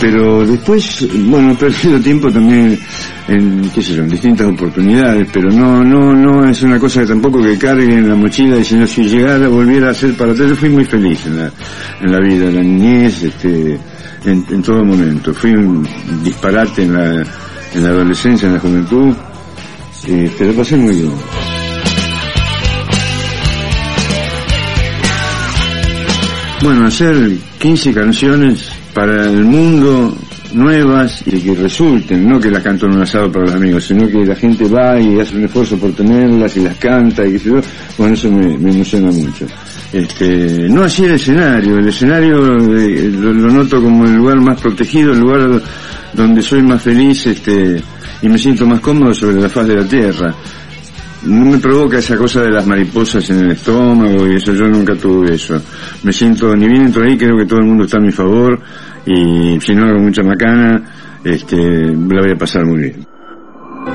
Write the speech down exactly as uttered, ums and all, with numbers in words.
pero después, bueno, he perdido tiempo también en, qué sé yo, en distintas oportunidades, pero no, no, no es una cosa que tampoco que cargue en la mochila, diciendo si llegara, volviera a ser para atrás. Yo fui muy feliz en la, en la vida, en la niñez, este, en, en todo momento. Fui un disparate en la, en la adolescencia, en la juventud, eh, pero lo pasé muy bien. Bueno, hacer quince canciones para el mundo, nuevas y que resulten, no que las canto en un asado para los amigos, sino que la gente va y hace un esfuerzo por tenerlas y las canta y qué sé yo. Bueno, eso me, me emociona mucho. Este, no así el escenario, el escenario eh, lo, lo noto como el lugar más protegido, el lugar donde soy más feliz, este, y me siento más cómodo sobre la faz de la tierra. No me provoca esa cosa de las mariposas en el estómago y eso, yo nunca tuve eso. Me siento, ni bien entro ahí, creo que todo el mundo está a mi favor y si no hago mucha macana, este, la voy a pasar muy bien.